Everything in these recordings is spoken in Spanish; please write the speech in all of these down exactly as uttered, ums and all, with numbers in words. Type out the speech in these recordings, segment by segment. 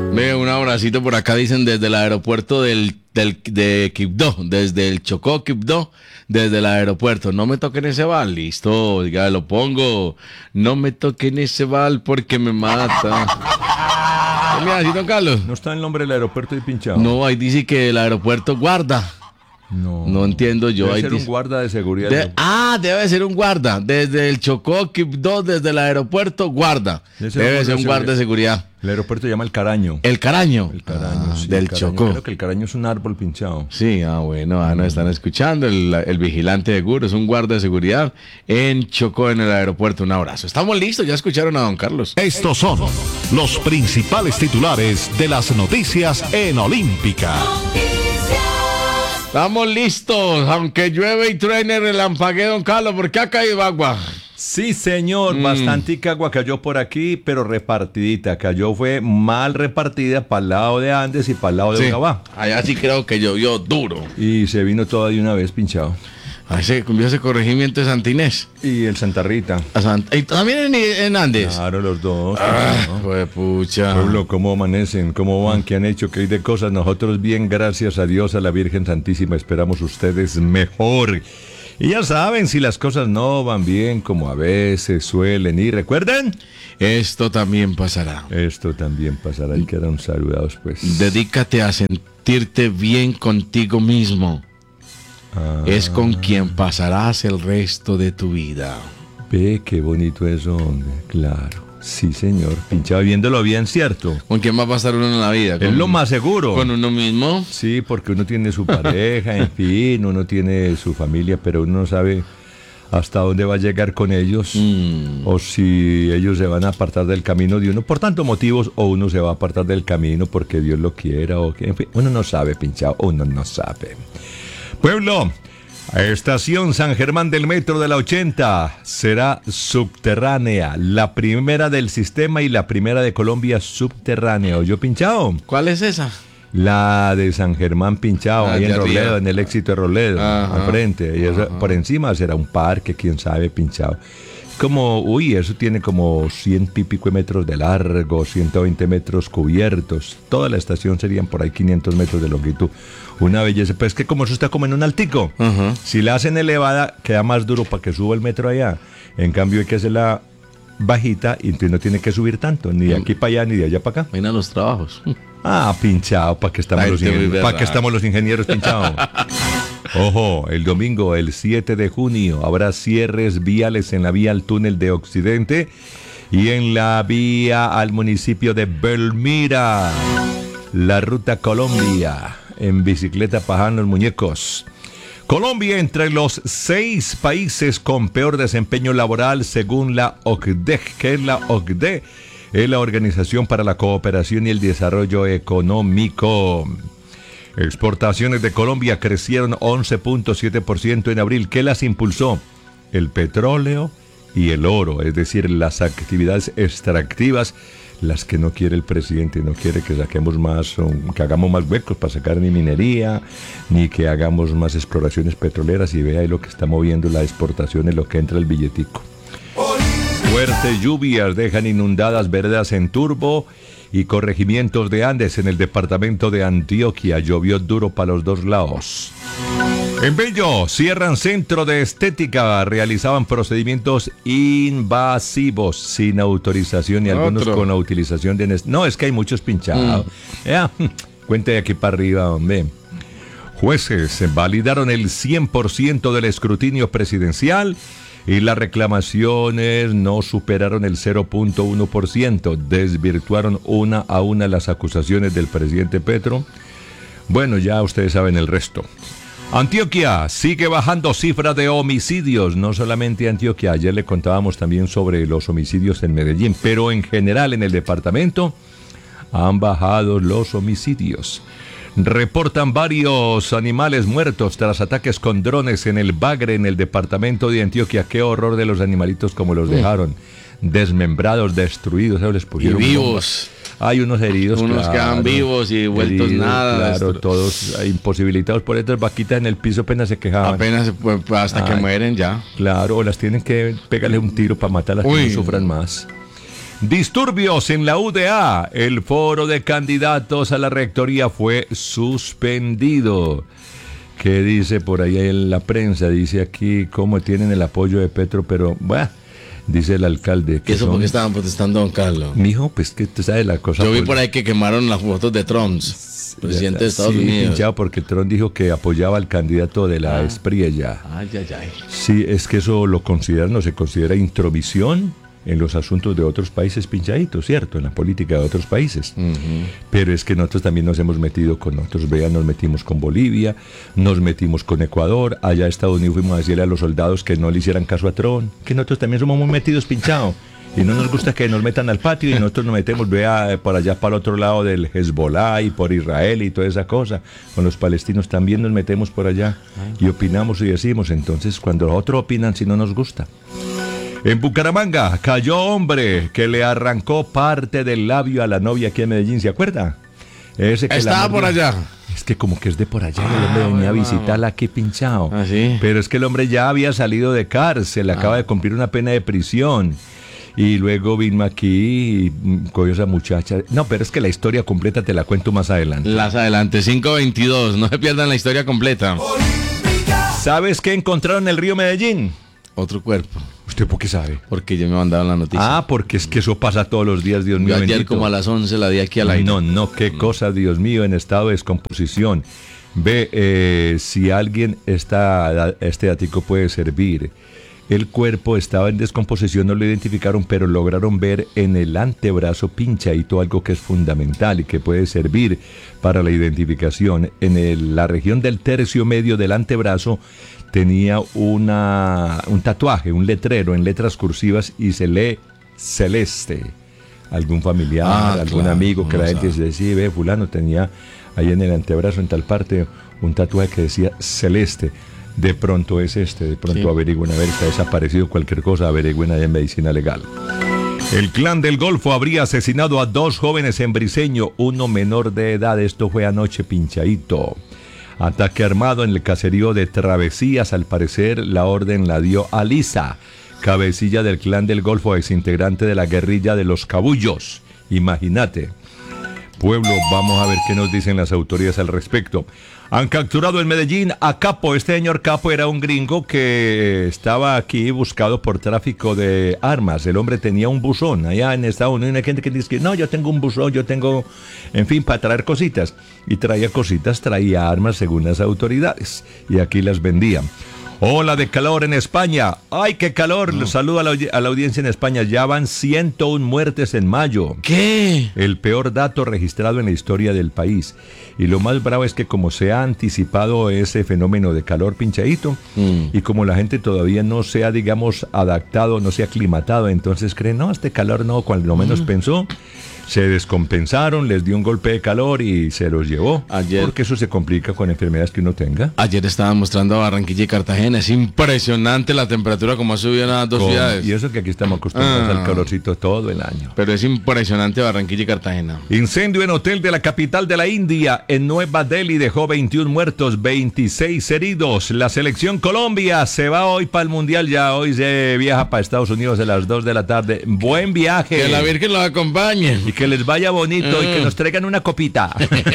Ve, un abracito por acá, dicen desde el aeropuerto del, del, de Quibdó, desde el Chocó, Quibdó, desde el aeropuerto. No me toquen ese bal, listo, ya lo pongo. No me toquen ese bal porque me mata. Mira, ¿sí, don Carlos? ¿No está el nombre del aeropuerto ahí pinchado? No, ahí dice que el aeropuerto guarda. No, no entiendo yo. Debe ahí ser dice, un guarda de seguridad. De, ah, debe ser un guarda. Desde el Chocó, Quibdó, desde el aeropuerto, guarda. Debe ser, debe un, ser un guarda de seguridad. El aeropuerto se llama El Caraño. El Caraño. El Caraño, ah, sí, del el Caraño. Chocó. Creo que el Caraño es un árbol pinchado. Sí, ah, bueno, ah, nos están escuchando. El, el vigilante de Guro es un guarda de seguridad en Chocó, en el aeropuerto. Un abrazo. Estamos listos, ya escucharon a don Carlos. Estos son los principales titulares de las noticias en Olímpica. Estamos listos, aunque llueve y truene, relampaguee, don Carlos, porque ha caído agua. Sí, señor, mm. Bastante agua cayó por aquí, pero repartidita. Cayó, fue mal repartida para el lado de Andes y para el lado de Urabá. Sí, allá sí creo que llovió duro. Y se vino toda de una vez pinchado. Ahí se cumplió ese corregimiento de Santa Inés. Y el Santa Rita. A Santa... ¿Y también en, en Andes? Claro, los dos. Ah, ¿no? Pues pucha. Pueblo, ¿cómo amanecen? ¿Cómo van? ¿Qué han hecho? ¿Qué hay de cosas? Nosotros bien, gracias a Dios, a la Virgen Santísima. Esperamos ustedes mejor. Y ya saben, si las cosas no van bien como a veces suelen ir, ¿recuerden? Esto también pasará. Esto también pasará y quedan saludados, pues. Dedícate a sentirte bien contigo mismo. Ah. Es con quien pasarás el resto de tu vida. Ve, qué bonito eso, hombre, claro. Sí, señor, pinchado, viéndolo bien, ¿cierto? ¿Con quién va a pasar uno en la vida? Es lo más seguro. ¿Con uno mismo? Sí, porque uno tiene su pareja, en fin, uno tiene su familia, pero uno no sabe hasta dónde va a llegar con ellos, mm. o si ellos se van a apartar del camino de uno por tantos motivos, o uno se va a apartar del camino porque Dios lo quiera, o que, en fin, uno no sabe, pinchado, uno no sabe. Pueblo, estación San Germán del metro de la ochenta será subterránea, la primera del sistema y la primera de Colombia subterránea. ¿Oyó, pinchado? ¿Cuál es esa? La de San Germán, pinchado, ah, ahí en Robledo, arriba. En el Éxito de Robledo, al frente. Y eso, por encima será un parque, quién sabe, pinchado. Como, uy, eso tiene como cien y pico metros de largo, ciento veinte metros cubiertos. Toda la estación serían por ahí quinientos metros de longitud. Una belleza, pues que como eso está como en un altico. Uh-huh. Si la hacen elevada, queda más duro para que suba el metro allá. En cambio, hay que hacerla bajita y entonces no tiene que subir tanto, ni de aquí para allá, ni de allá para acá. Ven a los trabajos. Ah, pinchado, ¿para qué estamos, los, ingen- ¿para qué estamos los ingenieros, pinchado? Ojo, el domingo, el siete de junio, habrá cierres viales en la vía al túnel de Occidente y en la vía al municipio de Belmira. La ruta Colombia, en bicicleta pajan los muñecos. Colombia entre los seis países con peor desempeño laboral según la O C D E. ¿Qué es la O C D E? Es la Organización para la Cooperación y el Desarrollo Económico. Exportaciones de Colombia crecieron once punto siete por ciento en abril. ¿Qué las impulsó? El petróleo y el oro, es decir, las actividades extractivas, las que no quiere el presidente. No quiere que saquemos más, que hagamos más huecos para sacar ni minería, ni que hagamos más exploraciones petroleras. Y vea ahí lo que está moviendo la exportación, en lo que entra el billetico. Fuertes lluvias dejan inundadas veredas en Turbo y corregimientos de Andes en el departamento de Antioquia. Llovió duro para los dos lados. En Bello, cierran centro de estética. Realizaban procedimientos invasivos sin autorización y Otro. algunos con la utilización de... Nest- no, es que hay muchos pinchados. Mm. Ya, cuente de aquí para arriba, hombre. Jueces validaron el cien por ciento del escrutinio presidencial y las reclamaciones no superaron el cero punto uno por ciento. Desvirtuaron una a una las acusaciones del presidente Petro. Bueno, ya ustedes saben el resto. Antioquia sigue bajando cifra de homicidios. No solamente Antioquia, ayer le contábamos también sobre los homicidios en Medellín, pero en general en el departamento han bajado los homicidios. Reportan varios animales muertos tras ataques con drones en el Bagre, en el departamento de Antioquia. Qué horror de los animalitos como los dejaron. Desmembrados, destruidos. ¿Sabes? Les pusieron y vivos. Hay unos heridos, Unos claro, quedan vivos y vueltos heridos, nada. Claro, Esto... todos imposibilitados por estas vaquitas en el piso apenas se quejaban. Apenas pues, hasta Ay, que mueren ya. Claro, o las tienen que pegarle un tiro para matarlas, Uy. que no sufran más. Disturbios en la U D A. El foro de candidatos a la rectoría fue suspendido. ¿Qué dice por ahí en la prensa? Dice aquí cómo tienen el apoyo de Petro, pero bueno, dice el alcalde. Que eso son... porque estaban protestando, don Carlos. Mijo, pues que tú sabes la cosa. Yo vi por ahí que quemaron las fotos de Trump, presidente de Estados sí, Unidos. Pinchado, porque Trump dijo que apoyaba al candidato de la ah. Espriella. Ay, ay, ay. Sí, es que eso lo consideran, no se considera intromisión en los asuntos de otros países, pinchaditos, ¿cierto? En la política de otros países. Uh-huh. Pero es que nosotros también nos hemos metido con otros. Vean, nos metimos con Bolivia, nos metimos con Ecuador. Allá en Estados Unidos fuimos a decirle a los soldados que no le hicieran caso a Trump, que nosotros también somos muy metidos, pinchados. Y no nos gusta que nos metan al patio y nosotros nos metemos, vea, por allá para el otro lado del Hezbollah y por Israel y toda esa cosa. Con los palestinos también nos metemos por allá y opinamos y decimos. Entonces, cuando los otros opinan, si no nos gusta. En Bucaramanga cayó hombre que le arrancó parte del labio a la novia aquí en Medellín, ¿se acuerda? Ese que estaba por allá. Es que como que es de por allá, ah, el hombre venía bueno, a visitarla aquí pinchado. ¿Ah, sí? Pero es que el hombre ya había salido de cárcel, ah. acaba de cumplir una pena de prisión. Y luego vino aquí y cogió a esa muchacha. No, pero es que la historia completa te la cuento más adelante. Más adelante, cinco veintidós, no se pierdan la historia completa. ¿Sabes qué encontraron en el río Medellín? Otro cuerpo. ¿Usted por qué sabe? Porque yo me mandaron la noticia. Ah, porque es que eso pasa todos los días, Dios mío. Yo ayer bendito. Como a las once la di aquí al aire. No, no, qué mm. cosa, Dios mío, en estado de descomposición. Ve, eh, si alguien está, este ático puede servir. El cuerpo estaba en descomposición, no lo identificaron, pero lograron ver en el antebrazo pinchadito algo que es fundamental y que puede servir para la identificación. En el, la región del tercio medio del antebrazo tenía una, un tatuaje, un letrero en letras cursivas y se lee celeste. Algún familiar, ah, algún claro, amigo que la gente se decía, ve, fulano tenía ahí en el antebrazo, en tal parte, un tatuaje que decía celeste. De pronto es este, de pronto sí. averigüen, a ver, está desaparecido cualquier cosa, averigüen ahí en Medicina Legal. El Clan del Golfo habría asesinado a dos jóvenes en Briceño, uno menor de edad, esto fue anoche pinchadito. Ataque armado en el caserío de Travesías, al parecer la orden la dio Alisa, cabecilla del Clan del Golfo, exintegrante de la guerrilla de los Cabullos. Imagínate. Pueblo, vamos a ver qué nos dicen las autoridades al respecto. Han capturado en Medellín a Capo. Este señor Capo era un gringo que estaba aquí buscado por tráfico de armas. El hombre tenía un buzón allá en Estados Unidos. Hay gente que dice que no, yo tengo un buzón, yo tengo, en fin, para traer cositas. Y traía cositas, traía armas según las autoridades. Y aquí las vendían. Ola de calor en España. ¡Ay, qué calor! No. Saludo a la, a la audiencia en España. Ya van ciento una muertes en mayo. ¿Qué? El peor dato registrado en la historia del país. Y lo más bravo es que como se ha anticipado ese fenómeno de calor pinchadito, mm. y como la gente todavía no se ha, digamos, adaptado, no se ha aclimatado, entonces creen, no, este calor no, cuando menos mm. pensó, se descompensaron, les dio un golpe de calor y se los llevó. Ayer, porque eso se complica con enfermedades que uno tenga. Ayer estaba mostrando a Barranquilla y Cartagena. Es impresionante la temperatura como ha subido en las dos con, ciudades. Y eso que aquí estamos acostumbrados ah, al calorcito todo el año. Pero es impresionante Barranquilla y Cartagena. Incendio en hotel de la capital de la India, en Nueva Delhi, dejó veintiún muertos, veintiséis heridos. La selección Colombia se va hoy para el Mundial. Ya hoy se viaja para Estados Unidos a las dos de la tarde. Buen viaje. Que la Virgen los acompañe. Y que les vaya bonito mm. y que nos traigan una copita.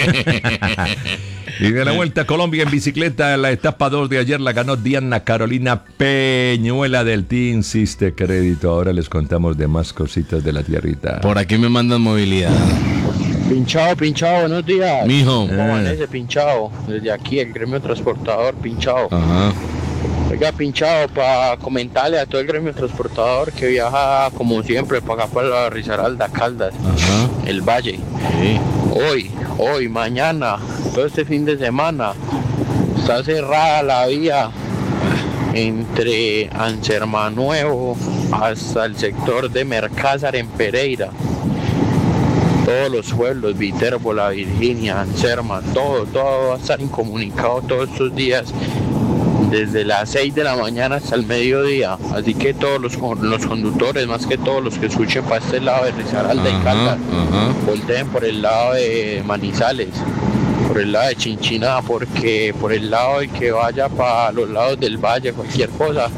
Y de la Vuelta a Colombia en bicicleta, la etapa dos de ayer la ganó Diana Carolina Peñuela del Team Siste Crédito. Ahora les contamos de más cositas de la tierrita. Por aquí me mandan movilidad. Pinchado, pinchado, buenos días. Mijo. ¿Cómo amanece, pinchado? Desde aquí, el gremio transportador, pinchado. Ajá. Oiga, pinchado, para comentarle a todo el gremio transportador que viaja como siempre para acá, para la Risaralda, Caldas, Ajá. el Valle. Sí. Hoy, hoy, mañana, todo este fin de semana, está cerrada la vía entre Ansermanuevo hasta el sector de Mercázar en Pereira. Todos los pueblos, Viterbo, Virginia, Anserma, todo, todo va a estar incomunicado todos estos días, desde las seis de la mañana hasta el mediodía. Así que todos los, los conductores, más que todos los que escuchen para este lado de Risaralda y Caldas, volteen por el lado de Manizales, por el lado de Chinchiná, porque por el lado de que vaya para los lados del valle, cualquier cosa,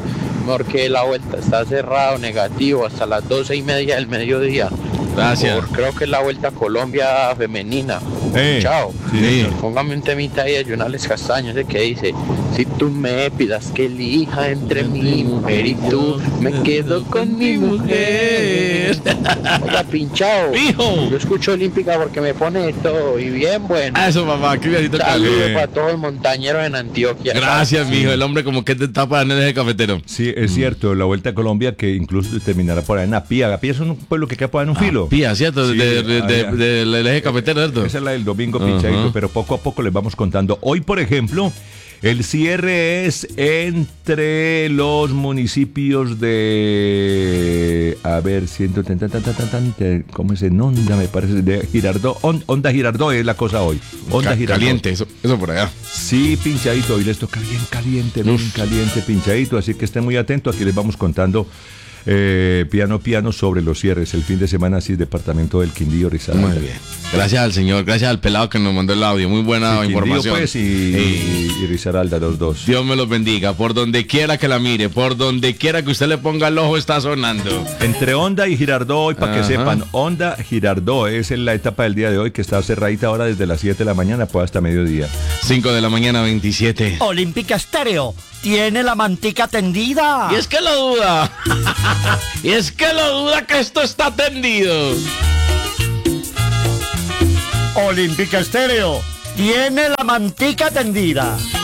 porque la vuelta está cerrado, negativo, hasta las doce y media del mediodía. Gracias. Por, creo que es la Vuelta a Colombia femenina. Eh, Chao. sí. Póngame un temita ahí de Junales Castaño, ese que dice: si tú me pidas que elija entre mi mujer y tú, me quedo con mi mujer. Oiga, pinchado. Hijo. Yo escucho Olímpica porque me pone todo y bien bueno. Eso, papá, qué viejito Saludos cali. para todos los montañeros en Antioquia. Gracias, mijo. El hombre como que te tapa en el eje cafetero. Sí, es cierto, la Vuelta a Colombia que incluso terminará por ahí en Apía. Apía es un pueblo que queda por ahí en un filo. Pía, ¿cierto? Sí, de, de, de, allá. de- del eje cafetero, ¿cierto? Esa es la del domingo, pinchadito, Ajá. pero poco a poco les vamos contando. Hoy, por ejemplo, el cierre es entre los municipios de... A ver, ciento tan, tan, tan, tan, tan, tan, ¿cómo es en Onda? Me parece, de Girardó. On- Onda Girardó es la cosa hoy. Onda Ca- Girardó. Caliente, eso, eso por allá. Sí, pinchadito, hoy les toca bien caliente, bien Uf. caliente, pinchadito, así que estén muy atentos, aquí les vamos contando eh, piano piano sobre los cierres, el fin de semana, así, departamento del Quindío, Risaralda. Muy bien. Gracias al señor, gracias al pelado que nos mandó el audio. Muy buena Sí, Quindío, información. pues, y, Sí. y- y Risaralda, los dos. Dios me los bendiga. Por donde quiera que la mire, por donde quiera que usted le ponga el ojo, está sonando. Entre Honda y Girardó, hoy para que Ajá. sepan, Honda Girardó es en la etapa del día de hoy que está cerradita ahora desde las siete de la mañana, pues hasta mediodía. cinco de la mañana, veintisiete. Olímpica Estéreo tiene la mantica tendida. Y es que lo duda. Y es que lo duda que esto está tendido. Olímpica Estéreo tiene la mantica tendida.